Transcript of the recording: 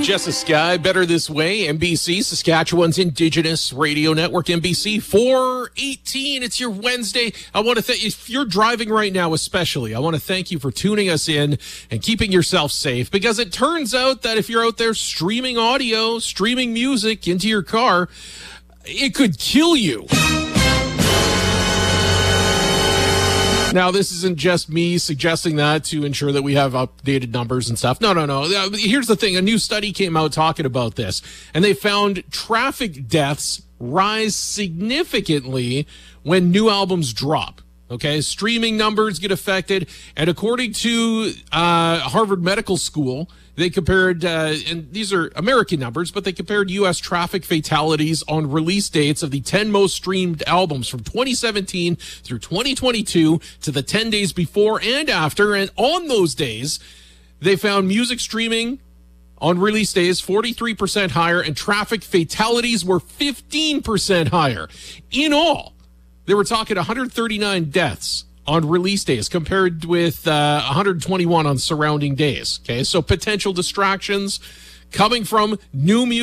Jessica Sky, Better This Way, NBC, Saskatchewan's Indigenous Radio Network, NBC, 4:18. It's your Wednesday. I want to thank, if you're driving right now especially, I want to thank you for tuning us in and keeping yourself safe, because it turns out that if you're out there streaming audio, streaming music into your car, it could kill you. Now, this isn't just me suggesting that to ensure that we have updated numbers and stuff. No. Here's the thing. A new study came out talking about this, and they found traffic deaths rise significantly when new albums drop. Okay, streaming numbers get affected, and according to Harvard Medical School, they compared, and these are American numbers, but they compared U.S. traffic fatalities on release dates of the 10 most streamed albums from 2017 through 2022 to the 10 days before and after. And on those days, they found music streaming on release days 43% higher, and traffic fatalities were 15% higher. In all, they were talking 139 deaths on release days compared with 121 on surrounding days. Okay, so potential distractions coming from new music.